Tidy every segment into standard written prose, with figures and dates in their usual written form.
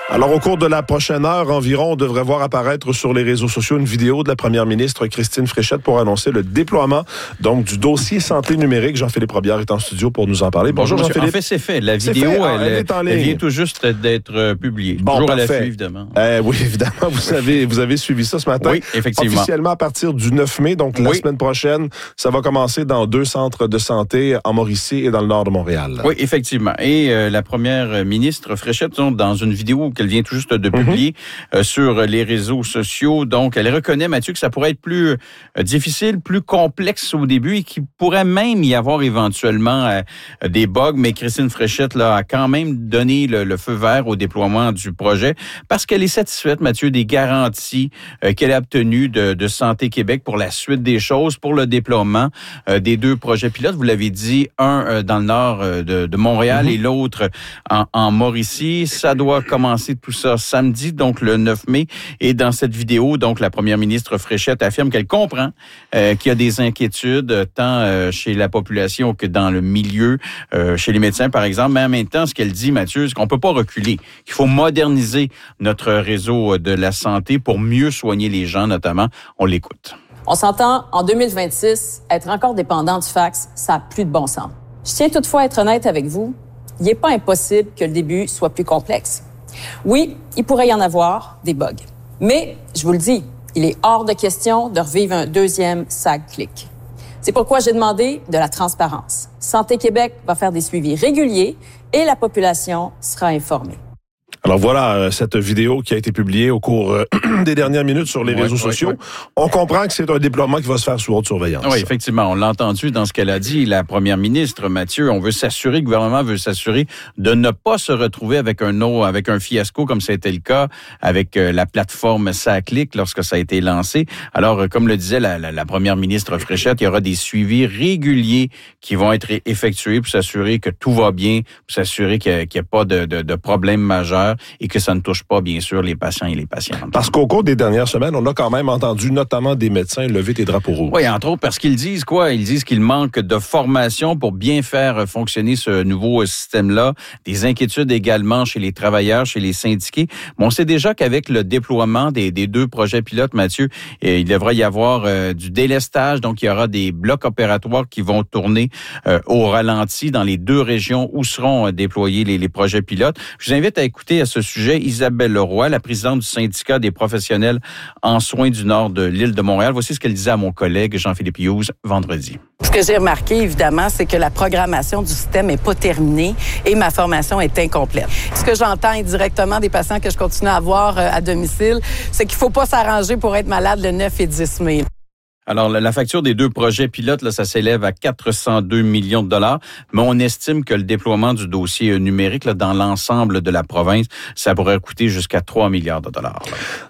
Alors, au cours de la prochaine heure environ, on devrait voir apparaître sur les réseaux sociaux une vidéo de la première ministre Christine Fréchette pour annoncer le déploiement donc du dossier santé numérique. Jean-Philippe Robillard est en studio pour nous en parler. Bonjour Jean-Philippe. En fait, c'est fait. La vidéo, elle vient tout juste d'être publiée. Bon, toujours parfait. à l'affût, évidemment. Oui, évidemment. Vous avez suivi ça ce matin. Oui, effectivement. Officiellement à partir du 9 mai, donc la semaine prochaine, ça va commencer dans 2 centres de santé en Mauricie et dans le nord de Montréal. Oui, effectivement. Et la première ministre Fréchette, dans une vidéo qu'elle vient tout juste de publier sur les réseaux sociaux, donc elle reconnaît, Mathieu, que ça pourrait être plus difficile, plus complexe au début et qu'il pourrait même y avoir éventuellement des bugs, mais Christine Fréchette là, a quand même donné le feu vert au déploiement du projet parce qu'elle est satisfaite, Mathieu, des garanties qu'elle a obtenues de Santé Québec pour la suite des choses, pour le déploiement des 2 projets pilotes. Vous l'avez dit, un dans le nord de Montréal et l'autre en Mauricie. Ça doit commencer tout ça samedi, donc le 9 mai. Et dans cette vidéo, donc la première ministre Fréchette affirme qu'elle comprend qu'il y a des inquiétudes tant chez la population que dans le milieu, chez les médecins par exemple. Mais en même temps, ce qu'elle dit, Mathieu, c'est qu'on peut pas reculer. Qu'il faut moderniser notre réseau de la santé pour mieux soigner les gens, notamment. On l'écoute. On s'entend, en 2026, être encore dépendant du fax, ça n'a plus de bon sens. Je tiens toutefois à être honnête avec vous. Il n'est pas impossible que le début soit plus complexe. Oui, il pourrait y en avoir des bugs. Mais, je vous le dis, il est hors de question de revivre un deuxième SAG-Click. C'est pourquoi j'ai demandé de la transparence. Santé Québec va faire des suivis réguliers et la population sera informée. Alors voilà cette vidéo qui a été publiée au cours des dernières minutes sur les réseaux sociaux. On comprend que c'est un déploiement qui va se faire sous haute surveillance. Oui, effectivement. On l'a entendu dans ce qu'elle a dit, la première ministre, Mathieu. On veut s'assurer, le gouvernement veut s'assurer de ne pas se retrouver avec un fiasco comme ça a été le cas avec la plateforme SAG-Click lorsque ça a été lancé. Alors, comme le disait la première ministre Fréchette, il y aura des suivis réguliers qui vont être effectués pour s'assurer que tout va bien, pour s'assurer qu'il n'y a pas de problème majeur et que ça ne touche pas, bien sûr, les patients et les patientes. Parce qu'au cours des dernières semaines, on a quand même entendu notamment des médecins lever des drapeaux rouges. Oui, entre autres, parce qu'ils disent quoi? Ils disent qu'il manque de formation pour bien faire fonctionner ce nouveau système-là. Des inquiétudes également chez les travailleurs, chez les syndiqués. Mais on sait déjà qu'avec le déploiement des 2 projets pilotes, Mathieu, il devrait y avoir du délestage. Donc, il y aura des blocs opératoires qui vont tourner au ralenti dans les 2 régions où seront déployés les projets pilotes. Je vous invite à écouter à ce sujet Isabelle Leroy, la présidente du syndicat des professionnels en soins du nord de l'île de Montréal. Voici ce qu'elle disait à mon collègue Jean-Philippe Hughes vendredi. Ce que j'ai remarqué, évidemment, c'est que la programmation du système n'est pas terminée et ma formation est incomplète. Ce que j'entends indirectement des patients que je continue à voir à domicile, c'est qu'il ne faut pas s'arranger pour être malade le 9 et 10 mai. Alors, la facture des 2 projets pilotes, là, ça s'élève à 402 millions de dollars, mais on estime que le déploiement du dossier numérique là, dans l'ensemble de la province, ça pourrait coûter jusqu'à 3 milliards de dollars.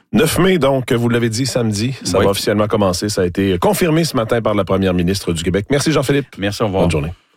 9 mai, donc, vous l'avez dit, samedi, ça va officiellement commencer. Ça a été confirmé ce matin par la première ministre du Québec. Merci Jean-Philippe. Merci, au revoir. Bonne journée.